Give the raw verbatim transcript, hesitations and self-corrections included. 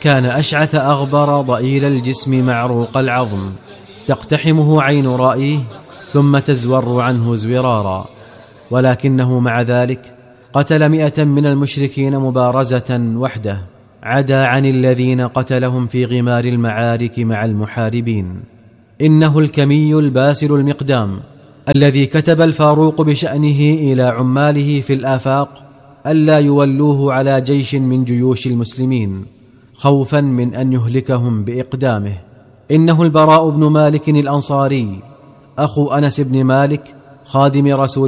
كان أشعث أغبر ضئيل الجسم معروق العظم، تقتحمه عين رأيه ثم تزور عنه زورارا، ولكنه مع ذلك قتل مئة من المشركين مبارزة وحده، عدا عن الذين قتلهم في غمار المعارك مع المحاربين. إنه الكمي الباسل المقدام الذي كتب الفاروق بشأنه إلى عماله في الآفاق ألا يولوه على جيش من جيوش المسلمين خوفا من أن يهلكهم بإقدامه. إنه البراء بن مالك الأنصاري أخو أنس بن مالك خادم رسول